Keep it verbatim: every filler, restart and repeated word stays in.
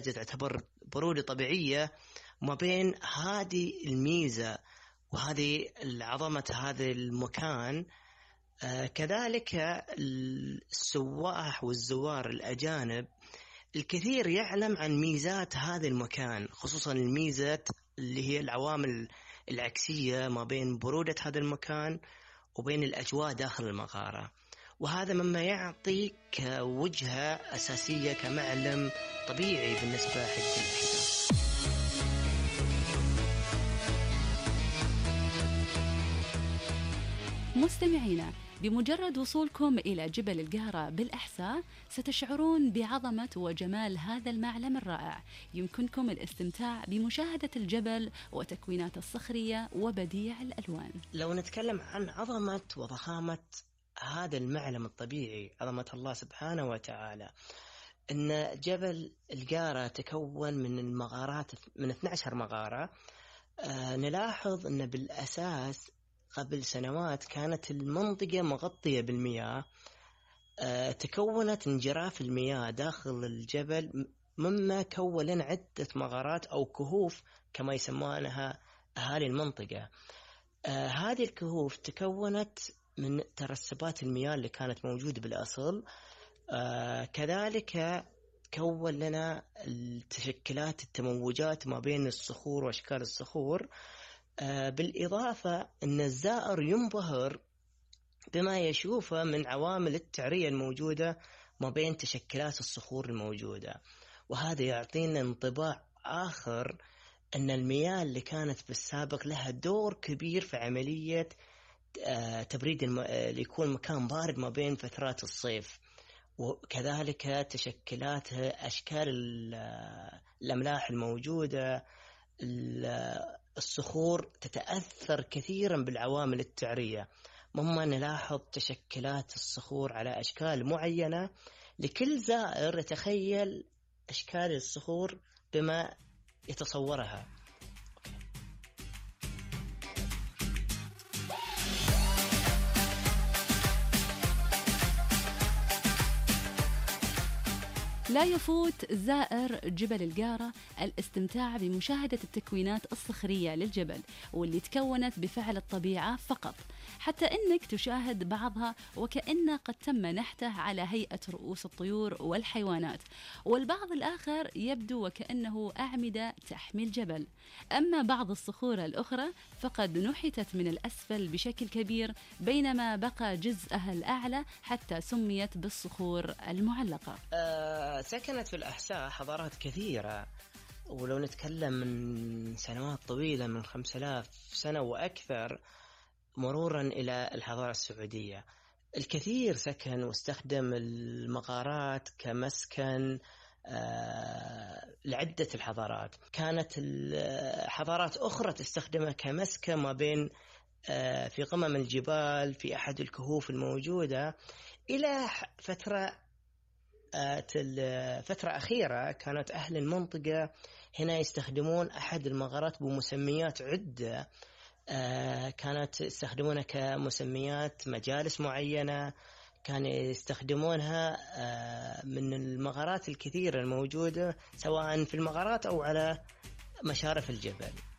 درجة تعتبر برودة طبيعية ما بين هذه الميزة وهذه العظمة هذا المكان. آه كذلك السواح والزوار الأجانب الكثير يعلم عن ميزات هذا المكان، خصوصا الميزة اللي هي العوامل العكسية ما بين برودة هذا المكان وبين الأجواء داخل المغارة، وهذا مما يعطيك وجهة أساسية كمعلم طبيعي بالنسبة حق الأحياء. مستمعينا، بمجرد وصولكم إلى جبل القهرة بالأحساء ستشعرون بعظمة وجمال هذا المعلم الرائع. يمكنكم الاستمتاع بمشاهدة الجبل وتكوينات الصخرية وبديع الألوان. لو نتكلم عن عظمة وضخامة هذا المعلم الطبيعي، عظمة الله سبحانه وتعالى، إن جبل القهرة تكون من المغارات من اثنتي عشرة مغارة. آه نلاحظ أن بالأساس قبل سنوات كانت المنطقة مغطية بالمياه. آه تكونت انجراف المياه داخل الجبل مما كون لنا عدة مغارات أو كهوف كما يسمونها أهالي المنطقة. آه هذه الكهوف تكونت من ترسبات المياه اللي كانت موجودة بالأصل. آه كذلك كون لنا التشكلات التموجات ما بين الصخور وأشكال الصخور. آه بالإضافة أن الزائر ينبهر بما يشوفه من عوامل التعرية الموجودة ما بين تشكلات الصخور الموجودة، وهذا يعطينا انطباع آخر أن المياه اللي كانت بالسابق لها دور كبير في عملية آه تبريد الم... آه ليكون مكان بارد ما بين فترات الصيف، وكذلك تشكلات أشكال الأملاح الموجودة. الصخور تتأثر كثيرا بالعوامل التعرية، مما نلاحظ تشكلات الصخور على أشكال معينة، لكل زائر يتخيل أشكال الصخور بما يتصورها. لا يفوت زائر جبل القهرة الاستمتاع بمشاهدة التكوينات الصخرية للجبل واللي تكونت بفعل الطبيعة فقط، حتى أنك تشاهد بعضها وكأنه قد تم نحته على هيئة رؤوس الطيور والحيوانات، والبعض الآخر يبدو وكأنه أعمدة تحمي الجبل. أما بعض الصخور الأخرى فقد نحتت من الأسفل بشكل كبير، بينما بقى جزءها الأعلى حتى سميت بالصخور المعلقة. أه سكنت في الأحساء حضارات كثيرة، ولو نتكلم من سنوات طويلة من خمسة آلاف سنة وأكثر مرورا إلى الحضارة السعودية. الكثير سكن واستخدم المغارات كمسكن آه لعدة الحضارات. كانت الحضارات أخرى تستخدمها كمسكن ما بين آه في قمم الجبال في أحد الكهوف الموجودة، إلى فترة فترة أخيرة كانت أهل المنطقة هنا يستخدمون أحد المغارات بمسميات عدة. كانت يستخدمونها كمسميات مجالس معينة، كانوا يستخدمونها من المغارات الكثيرة الموجودة سواء في المغارات أو على مشارف الجبل.